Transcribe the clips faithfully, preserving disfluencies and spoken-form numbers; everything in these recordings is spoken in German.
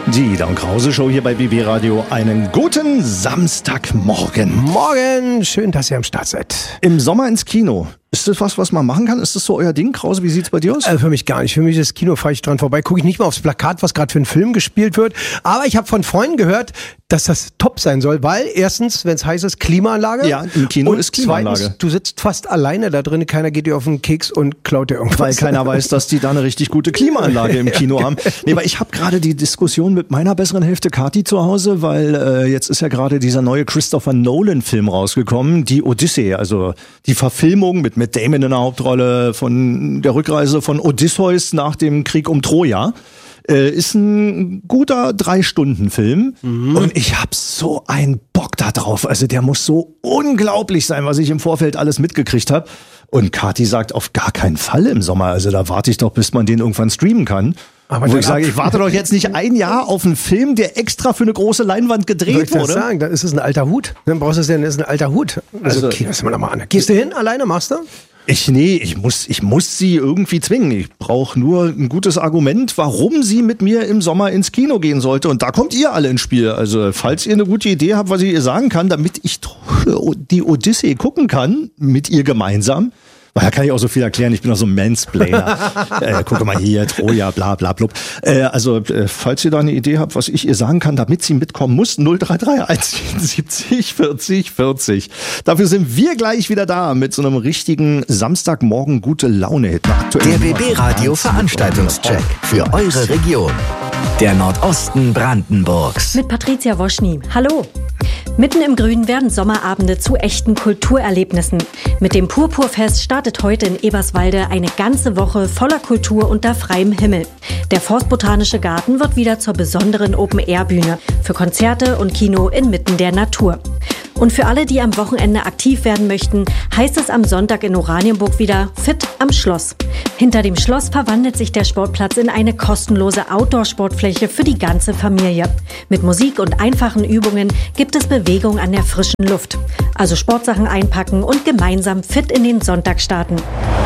Die Don Krause Show hier bei B B Radio. Einen guten Samstagmorgen. Morgen, schön, dass ihr am Start seid. Im Sommer ins Kino. Ist das was, was man machen kann? Ist das so euer Ding, Krause? Wie sieht's bei dir aus? Äh, für mich gar nicht. Für mich ist das Kino, fahre ich dran vorbei. Gucke ich nicht mal aufs Plakat, was gerade für einen Film gespielt wird. Aber ich habe von Freunden gehört, dass das top sein soll, weil erstens, wenn es heiß ist, Klimaanlage. Ja, im Kino und ist Klimaanlage. Zweitens, du sitzt fast alleine da drin, keiner geht dir auf den Keks und klaut dir irgendwas. Weil keiner weiß, dass die da eine richtig gute Klimaanlage im Kino haben. Nee, aber ich habe gerade die Diskussion mit meiner besseren Hälfte Kathi zu Hause, weil äh, jetzt ist ja gerade dieser neue Christopher Nolan-Film rausgekommen, die Odyssee, also die Verfilmung mit Matt Damon in der Hauptrolle von der Rückreise von Odysseus nach dem Krieg um Troja. Äh, ist ein guter Drei-Stunden-Film. Mhm. Und ich hab so einen Bock da drauf. Also der muss so unglaublich sein, was ich im Vorfeld alles mitgekriegt habe. Und Kathi sagt, auf gar keinen Fall im Sommer. Also da warte ich doch, bis man den irgendwann streamen kann. Aber wo ich sage, ich warte doch jetzt nicht ein Jahr auf einen Film, der extra für eine große Leinwand gedreht wurde. Ich sagen, dann ist es ein alter Hut. Dann brauchst du es ja, das ist ein alter Hut. Also, also okay, das mal mal an. Gehst du hin, alleine, machst du? Ich, nee, ich muss, ich muss sie irgendwie zwingen. Ich brauche nur ein gutes Argument, warum sie mit mir im Sommer ins Kino gehen sollte. Und da kommt ihr alle ins Spiel. Also, falls ihr eine gute Idee habt, was ich ihr sagen kann, damit ich die Odyssee gucken kann, mit ihr gemeinsam. Weil da kann ich auch so viel erklären, ich bin auch so ein Mansplainer. äh, gucke mal hier, Troja, bla bla blub. Äh, also, äh, falls ihr da eine Idee habt, was ich ihr sagen kann, damit sie mitkommen muss, null drei drei eins siebzig vierzig vierzig. Dafür sind wir gleich wieder da mit so einem richtigen Samstagmorgen gute Laune-Hit. Der B B Radio Veranstaltungscheck für eure Region. Der Nordosten Brandenburgs. Mit Patricia Woschny. Hallo. Mitten im Grün werden Sommerabende zu echten Kulturerlebnissen. Mit dem Purpurfest startet heute in Eberswalde eine ganze Woche voller Kultur unter freiem Himmel. Der Forstbotanische Garten wird wieder zur besonderen Open-Air-Bühne für Konzerte und Kino inmitten der Natur. Und für alle, die am Wochenende aktiv werden möchten, heißt es am Sonntag in Oranienburg wieder Fit am Schloss. Hinter dem Schloss verwandelt sich der Sportplatz in eine kostenlose Outdoor-Sportfläche für die ganze Familie. Mit Musik und einfachen Übungen gibt es Bewegung an der frischen Luft. Also Sportsachen einpacken und gemeinsam fit in den Sonntag starten.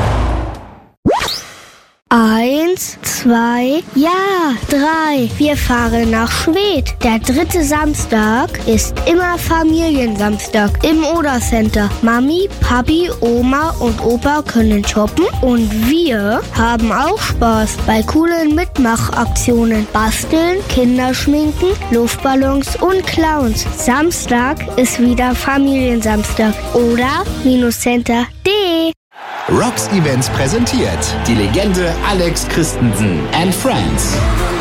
Eins, zwei, ja, drei. Wir fahren nach Schwedt. Der dritte Samstag ist immer Familiensamstag im Oder Center. Mami, Papi, Oma und Opa können shoppen und wir haben auch Spaß bei coolen Mitmachaktionen. Basteln, Kinderschminken, Luftballons und Clowns. Samstag ist wieder Familiensamstag. Oder-Center punkt de. Rocks Events präsentiert die Legende Alex Christensen and Friends.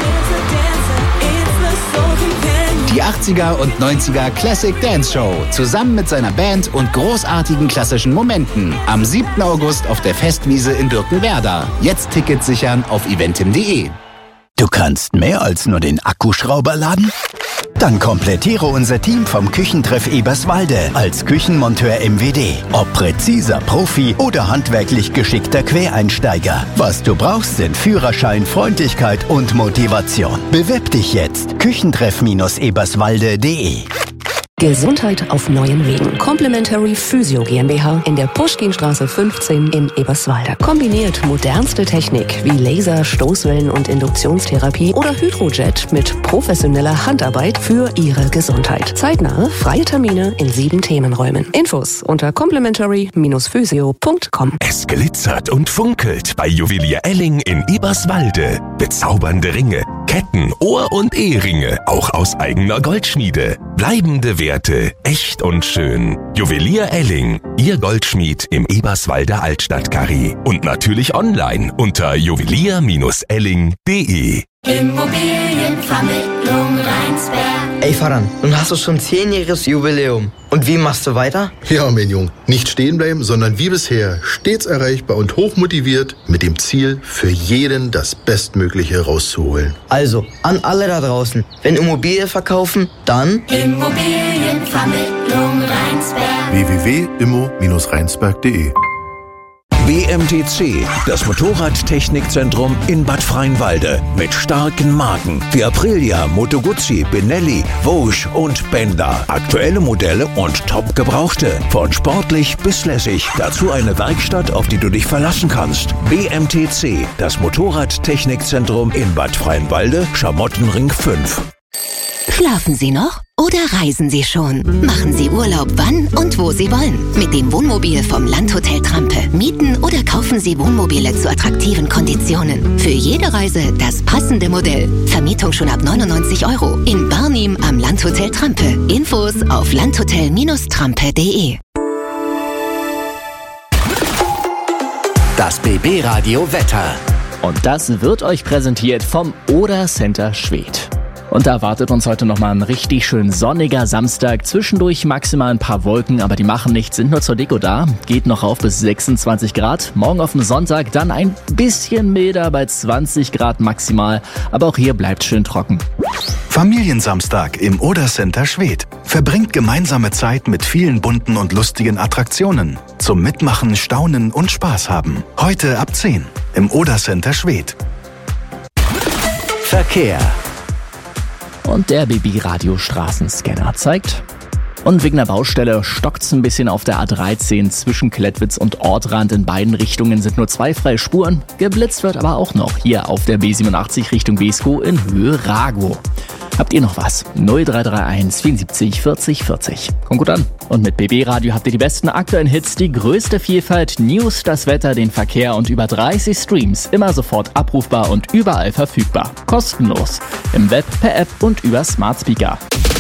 Die achtziger und neunziger Classic Dance Show zusammen mit seiner Band und großartigen klassischen Momenten am siebten August auf der Festwiese in Birkenwerder. Jetzt Tickets sichern auf eventim punkt de. Du kannst mehr als nur den Akkuschrauber laden? Dann komplettiere unser Team vom Küchentreff Eberswalde als Küchenmonteur M W D. Ob präziser Profi oder handwerklich geschickter Quereinsteiger. Was du brauchst, sind Führerschein, Freundlichkeit und Motivation. Bewirb dich jetzt. Küchentreff Eberswalde punkt de. Gesundheit auf neuen Wegen. Complementary Physio GmbH in der Puschkinstraße fünfzehn in Eberswalde. Kombiniert modernste Technik wie Laser, Stoßwellen und Induktionstherapie oder Hydrojet mit professioneller Handarbeit für Ihre Gesundheit. Zeitnahe, freie Termine in sieben Themenräumen. Infos unter complementary physio punkt com. Es glitzert und funkelt bei Juwelier Elling in Eberswalde. Bezaubernde Ringe, Ketten, Ohr- und Eheringe, auch aus eigener Goldschmiede. Bleibende Werte, echt und schön. Juwelier Elling, Ihr Goldschmied im Eberswalder Altstadtkarree. Und natürlich online unter juwelier Elling punkt de. Immobilienvermittlung Rheinsberg. Ey Faran, nun hast du schon zehnjähriges Jubiläum. Und wie machst du weiter? Ja, mein Jung, nicht stehen bleiben, sondern wie bisher stets erreichbar und hochmotiviert mit dem Ziel, für jeden das Bestmögliche rauszuholen. Also, an alle da draußen, wenn Immobilie verkaufen, dann Immobilienvermittlung Rheinsberg. w w w punkt immo Bindestrich rheinsberg punkt de B M T C, das Motorradtechnikzentrum in Bad Freienwalde. Mit starken Marken wie Aprilia, Moto Guzzi, Benelli, Vosges und Benda. Aktuelle Modelle und Top-Gebrauchte. Von sportlich bis lässig. Dazu eine Werkstatt, auf die du dich verlassen kannst. B M T C, das Motorradtechnikzentrum in Bad Freienwalde, Schamottenring fünf. Schlafen Sie noch oder reisen Sie schon? Machen Sie Urlaub wann und wo Sie wollen. Mit dem Wohnmobil vom Landhotel Trampe. Mieten oder kaufen Sie Wohnmobile zu attraktiven Konditionen. Für jede Reise das passende Modell. Vermietung schon ab neunundneunzig Euro. In Barnim am Landhotel Trampe. Infos auf landhotel Trampe punkt de. Das B B Radio Wetter. Und das wird euch präsentiert vom Oder Center Schwedt. Und da erwartet uns heute nochmal ein richtig schön sonniger Samstag. Zwischendurch maximal ein paar Wolken, aber die machen nichts, sind nur zur Deko da. Geht noch rauf bis sechsundzwanzig Grad. Morgen auf dem Sonntag dann ein bisschen milder bei zwanzig Grad maximal. Aber auch hier bleibt schön trocken. Familiensamstag im Oder Center Schwedt. Verbringt gemeinsame Zeit mit vielen bunten und lustigen Attraktionen. Zum Mitmachen, Staunen und Spaß haben. Heute ab zehn im Oder Center Schwedt. Verkehr. Und der B B-Radio-Straßenscanner zeigt. Und wegen der Baustelle stockt's ein bisschen auf der A dreizehn zwischen Klettwitz und Ortrand. In beiden Richtungen sind nur zwei freie Spuren. Geblitzt wird aber auch noch hier auf der B siebenundachtzig Richtung Beeskow in Höhe Ragow. Habt ihr noch was? null drei drei eins vierundsiebzig vierzig vierzig. Kommt gut an. Und mit B B-Radio habt ihr die besten aktuellen Hits, die größte Vielfalt, News, das Wetter, den Verkehr und über dreißig Streams. Immer sofort abrufbar und überall verfügbar. Kostenlos. Im Web, per App und über Smart Speaker.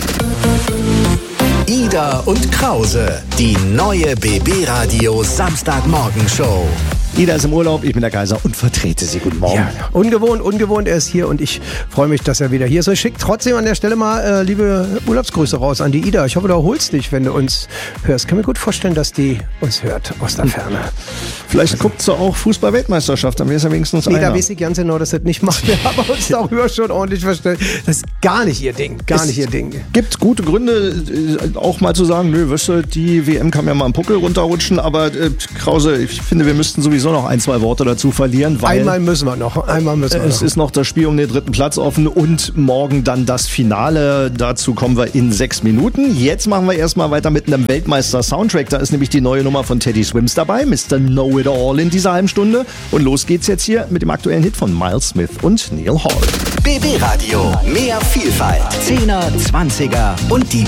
Ida und Krause, die neue B B-Radio Samstagmorgenshow. Ida ist im Urlaub, ich bin der Kaiser und vertrete sie. Guten Morgen. Ja, ungewohnt, ungewohnt, er ist hier und ich freue mich, dass er wieder hier ist. Ich schicke trotzdem an der Stelle mal äh, liebe Urlaubsgrüße raus an die Ida. Ich hoffe, du erholst dich, wenn du uns hörst. Ich kann mir gut vorstellen, dass die uns hört aus der Ferne. Vielleicht also. Guckt sie auch Fußball-Weltmeisterschaft, dann wäre es ja wenigstens nee, einer. da weiß ich ganz genau, dass das nicht macht. Wir haben uns darüber schon ordentlich verstellt. Das ist gar nicht ihr Ding, gar es nicht ihr Ding. Gibt gute Gründe, auch mal zu sagen, nö, weißt du, die W M kann ja mal am Puckel runterrutschen, aber äh, Krause, ich finde, wir müssten sowieso noch ein, zwei Worte dazu verlieren, weil einmal müssen wir noch, einmal müssen wir es noch. ist noch das Spiel um den dritten Platz offen und morgen dann das Finale. Dazu kommen wir in sechs Minuten. Jetzt machen wir erstmal weiter mit einem Weltmeister-Soundtrack. Da ist nämlich die neue Nummer von Teddy Swims dabei, Mister Know-It-All in dieser halben Stunde. Und los geht's jetzt hier mit dem aktuellen Hit von Miles Smith und Neil Hall. B B-Radio, mehr Vielfalt, Zehner, Zwanziger und die